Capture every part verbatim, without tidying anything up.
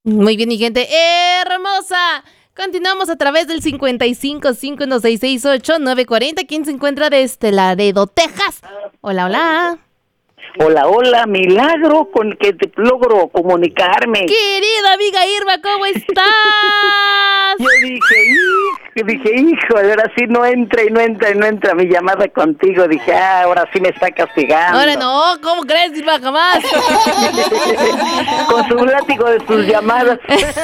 Muy bien, mi gente hermosa. Continuamos a través del cincuenta y cinco, cinco uno seis seis ocho, nueve cuatro cero. ¿Quién se encuentra desde Laredo, Texas? Hola, hola. Hola, hola, milagro con que te logro comunicarme. Querida amiga Irma, ¿cómo estás? Yo dije, hijo, dije, hijo, ahora sí no entra y no entra y no entra mi llamada contigo. Dije, ah, ahora sí me está castigando. Ahora no, ¿cómo crees, Irma? Jamás. Con su látigo de sus llamadas.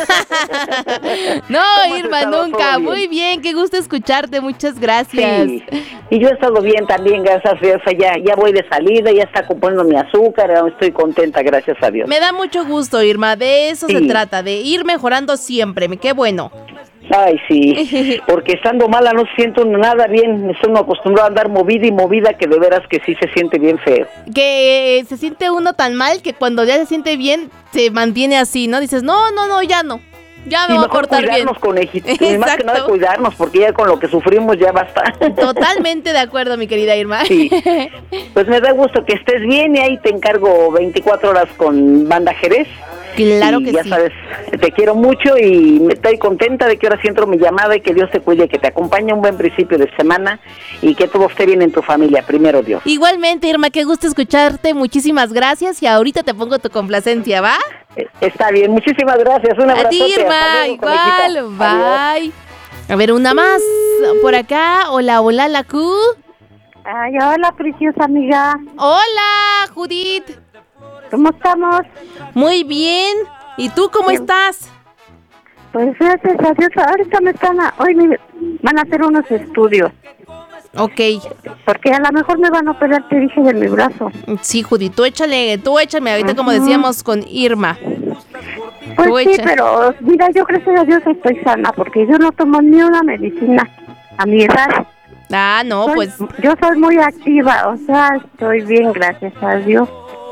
No, Irma, nunca. Muy bien, qué gusto escucharte, muchas gracias. Sí. Y yo he estado bien también, gracias a Dios. Ya, ya voy de salida, ya está componiendo mi azúcar, estoy contenta, gracias a Dios. Me da mucho gusto, Irma, de eso sí. se trata, de ir mejorando siempre, qué bueno. Ay, sí, porque estando mala no siento nada bien, me estoy acostumbrado a andar movida y movida que de veras que sí se siente bien feo. Que eh, se siente uno tan mal que cuando ya se siente bien, se mantiene así, ¿no? Dices, no, no, no, ya no. Ya me y voy a portar bien. Cuidarnos, conejito. Y más que nada cuidarnos, porque ya con lo que sufrimos ya basta. Totalmente de acuerdo, mi querida Irma. Sí. Pues me da gusto que estés bien y ahí te encargo veinticuatro horas con Banda Jerez. Claro y que ya sí. Ya sabes, te quiero mucho y estoy contenta de que ahora sí entro mi llamada y que Dios te cuide, que te acompañe un buen principio de semana y que todo esté bien en tu familia, primero Dios. Igualmente, Irma, qué gusto escucharte, muchísimas gracias y ahorita te pongo tu complacencia, ¿va? Está bien, muchísimas gracias, un abrazo. A ti, Irma, igual, bye. Adiós. A ver, una más por acá, hola, hola, la Q. Ay, hola, preciosa amiga. Hola, Judith. ¿Cómo estamos? Muy bien. ¿Y tú cómo bien. estás? Pues gracias a Dios. Ahorita me están a, hoy me van a hacer unos estudios. Ok. Porque a lo mejor me van a operar, te dije, de mi brazo. Sí, Judith, tú échale, tú échame ahorita, uh-huh. como decíamos con Irma. Pues tú sí, echa. Pero mira, yo gracias a Dios estoy sana porque yo no tomo ni una medicina a mi edad. Ah, no, soy, pues. Yo soy muy activa, o sea, estoy bien, gracias a Dios.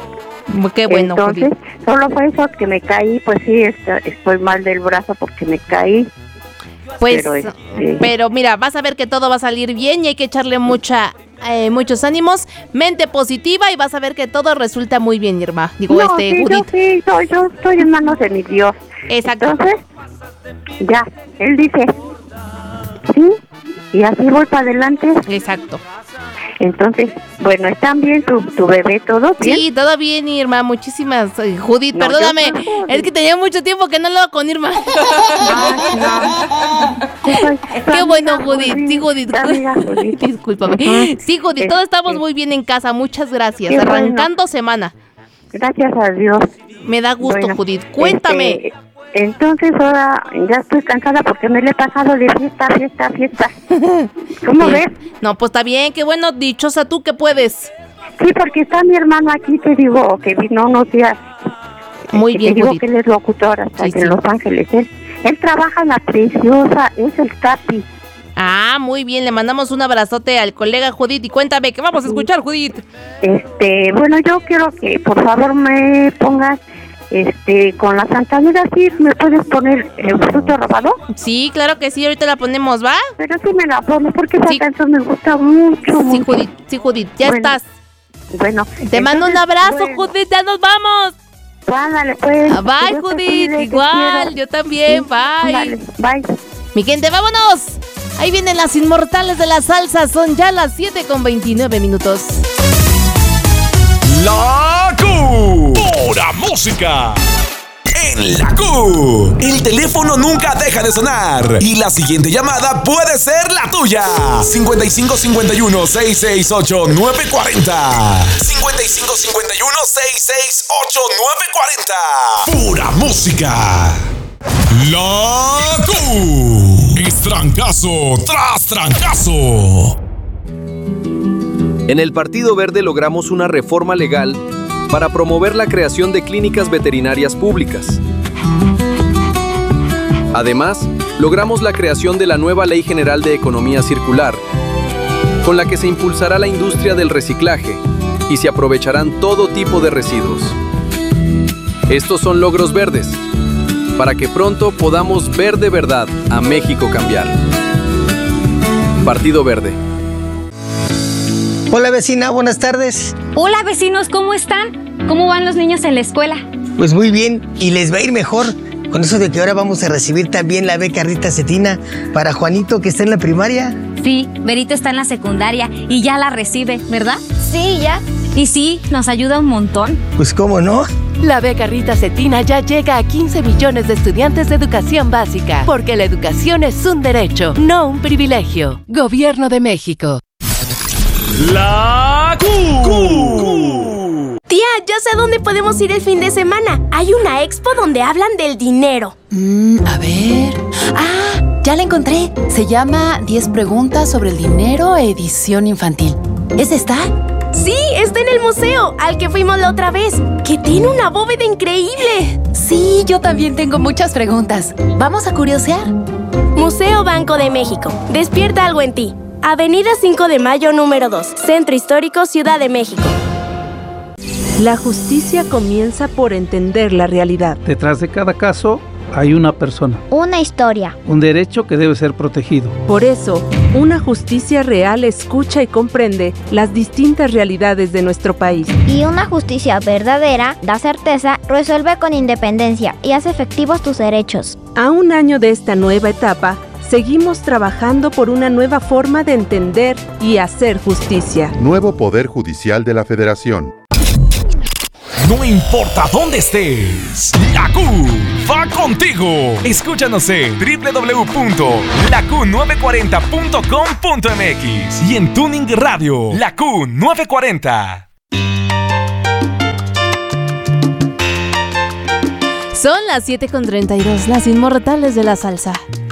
Qué bueno. Entonces, Judith. Solo fue eso que me caí, pues sí, estoy mal del brazo porque me caí. Pues, pero, este... pero mira, vas a ver que todo va a salir bien y hay que echarle mucha, eh, muchos ánimos, mente positiva y vas a ver que todo resulta muy bien, Irma. Digo, no, este, sí, Judith. Yo, sí, yo, yo estoy en manos de mi Dios. Exacto. Entonces, ya, él dice, sí, y así voy para adelante. Exacto. Entonces, bueno, ¿están bien tu, tu bebé, todo bien? Sí, todo bien, Irma, muchísimas. Eh, Judith, no, perdóname, no, es que tenía mucho tiempo que no hablaba con Irma. Ah, no. Soy, Qué bueno, Judith. Judith. Sí, Judith. Judith. Discúlpame. Uh-huh. Sí, Judith, este, todos estamos muy bien en casa, muchas gracias. Arrancando bueno. semana. Gracias a Dios. Me da gusto, bueno, Judith. Cuéntame. Este, entonces ahora ya estoy cansada porque me le he pasado de fiesta, fiesta, fiesta. ¿Cómo ves? No, pues está bien, qué bueno, dichosa tú que puedes. Sí, porque está mi hermano aquí, te digo, que vino unos días. Muy que bien, te digo Judith. que él es locutor hasta sí, de sí. Los Ángeles. Él, él trabaja en La Preciosa, es el Capi. Ah, muy bien, le mandamos un abrazote al colega Judith y cuéntame, ¿qué vamos a escuchar, Judith? Este, bueno, yo quiero que por favor me pongas Este, con la Santanera, ¿sí me puedes poner el fruto robado? Sí, claro que sí, ahorita la ponemos, ¿va? Pero sí me la pongo porque esa sí. canción me gusta mucho, Sí, mucho. Judith, sí, Judith, ya bueno, estás. Bueno. Te entonces, mando un abrazo, bueno. Judith, ya nos vamos. Ándale, pues. Ah, bye, Judith, igual, yo también, sí, bye. Dale, bye. Mi gente, vámonos. Ahí vienen las inmortales de la salsa, son ya las siete con veintinueve minutos. La Q. Pura música. En la Q, el teléfono nunca deja de sonar y la siguiente llamada puede ser la tuya. cincuenta y cinco cincuenta y uno sesenta y seis ocho nueve cuarenta. cincuenta y cinco cincuenta y uno sesenta y seis ocho nueve cuarenta. Pura música. La Q. Es trancazo tras trancazo. En el Partido Verde logramos una reforma legal para promover la creación de clínicas veterinarias públicas. Además, logramos la creación de la nueva Ley General de Economía Circular, con la que se impulsará la industria del reciclaje y se aprovecharán todo tipo de residuos. Estos son logros verdes, para que pronto podamos ver de verdad a México cambiar. Partido Verde. Hola vecina, buenas tardes. Hola vecinos, ¿cómo están? ¿Cómo van los niños en la escuela? Pues muy bien, y les va a ir mejor, Con eso de que ahora vamos a recibir también la beca Rita Cetina para Juanito, que está en la primaria. Sí, Berito está en la secundaria y ya la recibe, ¿verdad? Sí, ya. Y sí, nos ayuda un montón. Pues cómo no. La beca Rita Cetina ya llega a quince millones de estudiantes de educación básica, porque la educación es un derecho, no un privilegio. Gobierno de México. La Q. Tía, ya sé dónde podemos ir el fin de semana. Hay una expo donde hablan del dinero. Mm, a ver... ¡Ah! Ya la encontré. Se llama diez preguntas sobre el dinero, edición infantil. ¿Es esta? Sí, está en el museo, al que fuimos la otra vez, que tiene una bóveda increíble. Sí, yo también tengo muchas preguntas. ¿Vamos a curiosear? Museo Banco de México. Despierta algo en ti. Avenida cinco de Mayo, número dos. Centro Histórico, Ciudad de México. La justicia comienza por entender la realidad. Detrás de cada caso hay una persona. Una historia. Un derecho que debe ser protegido. Por eso, una justicia real escucha y comprende las distintas realidades de nuestro país. Y una justicia verdadera da certeza, resuelve con independencia y hace efectivos tus derechos. A un año de esta nueva etapa, seguimos trabajando por una nueva forma de entender y hacer justicia. Nuevo Poder Judicial de la Federación. No importa dónde estés, la Q va contigo. Escúchanos en doble u doble u doble u punto la q nueve cuarenta punto com punto m x y en Tuning Radio, la Q nueve cuarenta. Son las siete con treinta y dos, las inmortales de la salsa.